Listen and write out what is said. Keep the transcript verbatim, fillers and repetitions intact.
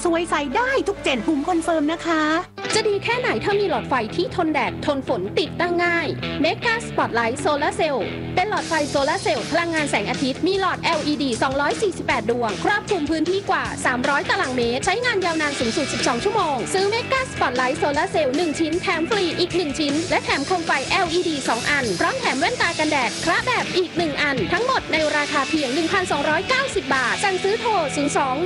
สวยใสได้ทุกเจนภูมิคอนเฟิร์มนะคะจะดีแค่ไหนถ้ามีหลอดไฟที่ทนแดดทนฝนติดตั้งง่าย Mega Spotlight Solar Cell เป็นหลอดไฟโซลาร์เซลล์พลังงานแสงอาทิตย์มีหลอด แอล อี ดี สองร้อยสี่สิบแปด ดวงครอบคลุมพื้นที่กว่าสามร้อยตารางเมตรใช้งานยาวนานสูงสุดสิบสองชั่วโมงซื้อ Mega Spotlight Solar Cell หนึ่งชิ้นแถมฟรีอีกหนึ่งชิ้นและแถมโคมไฟ แอล อี ดี สองอันพร้อมแถมแว่นตากันแดดคระแบบอีกหนึ่งอันทั้งหมดในราคาเพียง หนึ่งพันสองร้อยเก้าสิบ บาทสั่งซื้อโทรศูนย์ สอง